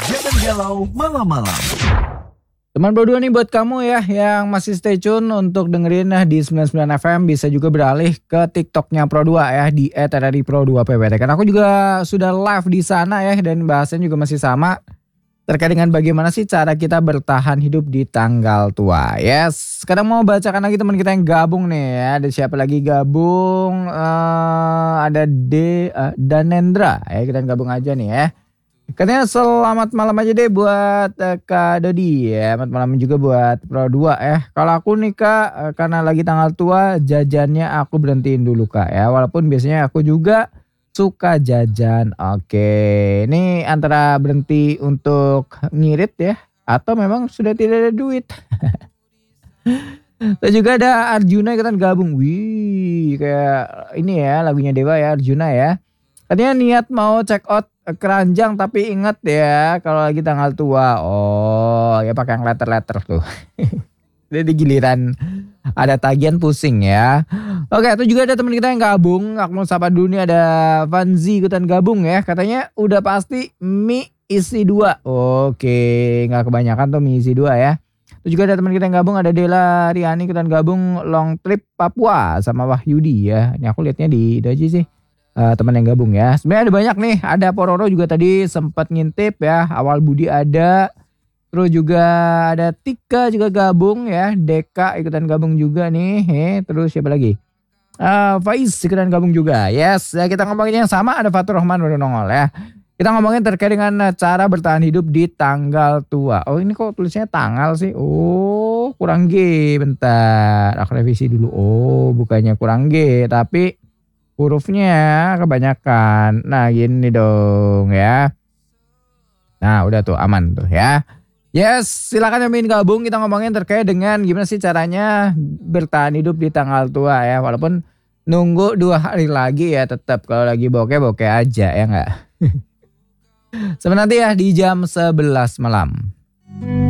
Jangan galau malam-malam. Teman berdua nih buat kamu ya yang masih stay tune untuk dengerin di 99 FM, bisa juga beralih ke TikToknya Pro2 ya di @RRI_Pro2PWT. Karena aku juga sudah live di sana ya, dan bahasannya juga masih sama terkait dengan bagaimana sih cara kita bertahan hidup di tanggal tua. Yes, sekarang mau bacakan lagi teman kita yang gabung nih ya. Ada siapa lagi gabung? Ada Danendra ya, kita gabung aja nih ya. Katanya selamat malam aja deh buat Kak Dodi ya. Selamat malam juga buat Pro2 ya. Kalau aku nih Kak, karena lagi tanggal tua, jajannya aku berhentiin dulu Kak ya. Walaupun biasanya aku juga suka jajan. Oke, ini antara berhenti untuk ngirit ya, atau memang sudah tidak ada duit. Dan juga ada Arjuna ikutan gabung. Wih, kayak ini ya lagunya Dewa ya, Arjuna ya. Katanya niat mau check out keranjang tapi inget ya kalau lagi tanggal tua. Oh ya pakai yang letter-letter tuh. Jadi giliran ada tagihan pusing ya. Oke, itu juga ada teman kita yang gabung. Aku mau sapa dulu nih, ada Vanzi ikutan gabung ya. Katanya udah pasti mie isi 2. Oke, gak kebanyakan tuh mie isi 2 ya. Itu juga ada teman kita yang gabung, ada Dela Riani ikutan gabung long trip Papua sama Wahyudi ya. Ini aku lihatnya di itu aja sih. Teman yang gabung ya. Sebenarnya ada banyak nih. Ada Pororo juga tadi sempat ngintip ya. Awal Budi ada. Terus juga ada Tika juga gabung ya. Deka ikutan gabung juga nih. Terus siapa lagi? Faiz ikutan gabung juga. Yes, ya kita ngomongin yang sama. Ada Fatur Rahman baru nongol ya. Kita ngomongin terkait dengan cara bertahan hidup di tanggal tua. Oh ini kok tulisnya tanggal sih. Oh kurang G. Bentar. Aku revisi dulu. Oh bukannya kurang G. Tapi hurufnya kebanyakan. Nah gini dong ya. Nah udah tuh aman tuh ya. Yes, silakan yang ingin gabung, kita ngomongin terkait dengan gimana sih caranya bertahan hidup di tanggal tua ya. Walaupun nunggu 2 hari lagi ya, tetap kalau lagi bokeh aja ya enggak. Sebenarnya ya di jam 11 malam.